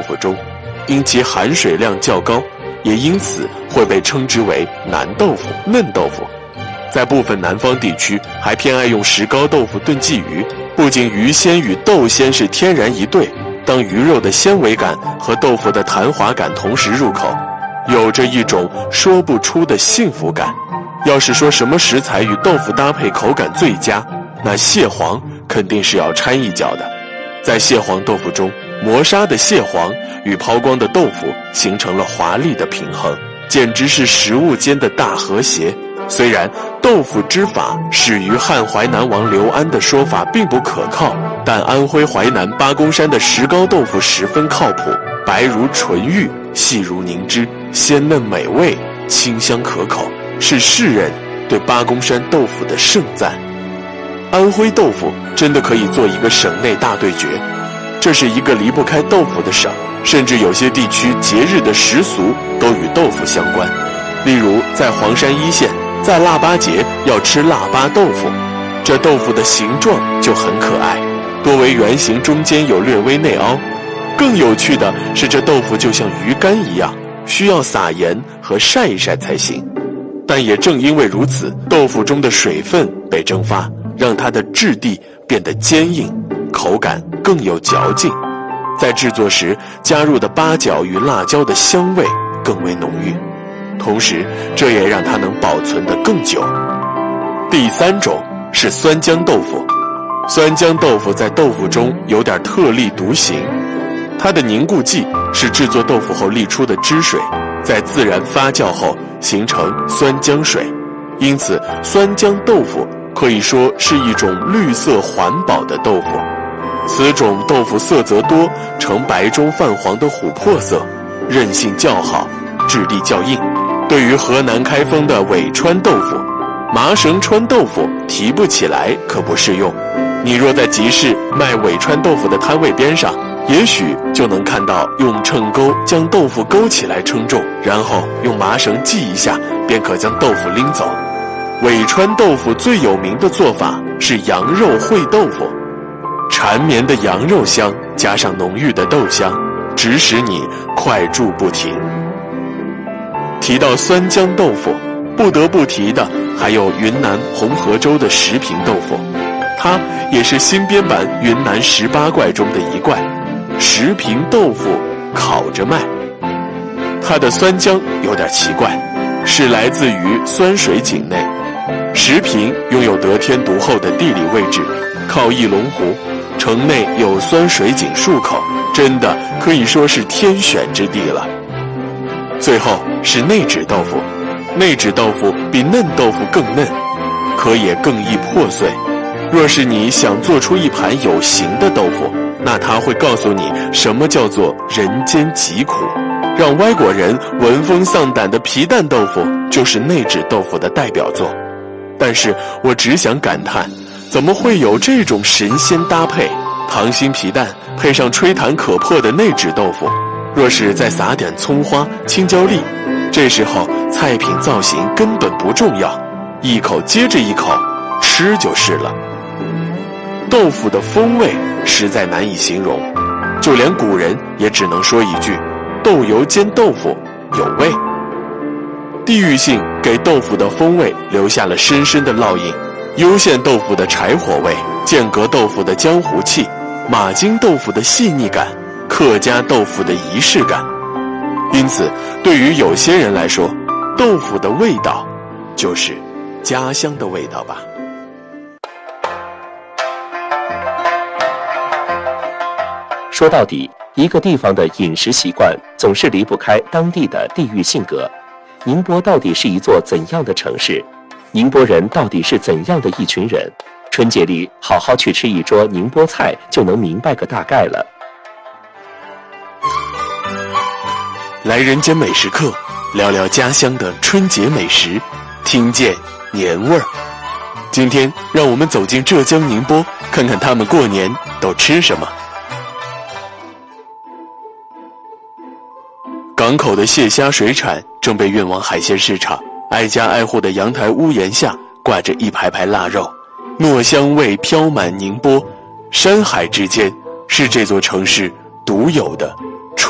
腐中，因其含水量较高，也因此会被称之为南豆腐、嫩豆腐。在部分南方地区还偏爱用石膏豆腐炖鲫鱼，不仅鱼鲜与豆鲜是天然一对，当鱼肉的纤维感和豆腐的弹滑感同时入口，有着一种说不出的幸福感。要是说什么食材与豆腐搭配口感最佳，那蟹黄肯定是要掺一脚的。在蟹黄豆腐中，磨砂的蟹黄与抛光的豆腐形成了华丽的平衡，简直是食物间的大和谐。虽然豆腐之法始于汉淮南王刘安的说法并不可靠，但安徽淮南八公山的石膏豆腐十分靠谱，白如纯玉，细如凝脂，鲜嫩美味，清香可口，是世人对八公山豆腐的盛赞。安徽豆腐真的可以做一个省内大对决，这是一个离不开豆腐的省，甚至有些地区节日的习俗都与豆腐相关。例如在黄山一线，在腊八节要吃腊八豆腐，这豆腐的形状就很可爱，多为圆形，中间有略微内凹。更有趣的是，这豆腐就像鱼干一样，需要撒盐和晒一晒才行。但也正因为如此，豆腐中的水分被蒸发，让它的质地变得坚硬，口感更有嚼劲。在制作时加入的八角与辣椒的香味更为浓郁，同时这也让它能保存得更久。第三种是酸浆豆腐。酸浆豆腐在豆腐中有点特立独行，它的凝固剂是制作豆腐后沥出的汁水，在自然发酵后形成酸浆水，因此酸浆豆腐可以说是一种绿色环保的豆腐。此种豆腐色泽多，呈白中泛黄的琥珀色，韧性较好，质地较硬。对于河南开封的苇川豆腐、麻绳川豆腐提不起来可不适用。你若在集市卖苇川豆腐的摊位边上，也许就能看到用秤钩将豆腐勾起来称重，然后用麻绳系一下，便可将豆腐拎走。苇川豆腐最有名的做法是羊肉烩豆腐，缠绵的羊肉香加上浓郁的豆香，直使你快住不停。提到酸浆豆腐，不得不提的还有云南红河州的石屏豆腐，它也是新编版云南18怪中的一怪。石屏豆腐烤着卖，它的酸浆有点奇怪，是来自于酸水井内。石屏拥有得天独厚的地理位置，靠翼龙湖，城内有酸水井数口，真的可以说是天选之地了。最后是内酯豆腐，内酯豆腐比嫩豆腐更嫩，可也更易破碎。若是你想做出一盘有形的豆腐，那它会告诉你什么叫做人间疾苦。让歪果人闻风丧胆的皮蛋豆腐就是内酯豆腐的代表作。但是我只想感叹，怎么会有这种神仙搭配？溏心皮蛋配上吹弹可破的内酯豆腐，若是再撒点葱花、青椒粒，这时候菜品造型根本不重要，一口接着一口吃就是了。豆腐的风味实在难以形容，就连古人也只能说一句：豆油煎豆腐有味。地域性给豆腐的风味留下了深深的烙印，攸县豆腐的柴火味，剑阁豆腐的江湖气，马京豆腐的细腻感，客家豆腐的仪式感。因此对于有些人来说，豆腐的味道就是家乡的味道吧。 说到底，一个地方的饮食习惯总是离不开当地的地域性格。宁波到底是一座怎样的城市？宁波人到底是怎样的一群人？春节里好好去吃一桌宁波菜，就能明白个大概了。 来人间美食课，聊聊家乡的春节美食，听见年味儿。今天让我们走进浙江宁波，看看他们过年都吃什么。港口的蟹虾水产正被运往海鲜市场，挨家挨户的阳台屋檐下挂着一排排腊肉，糯香味飘满宁波。山海之间是这座城市独有的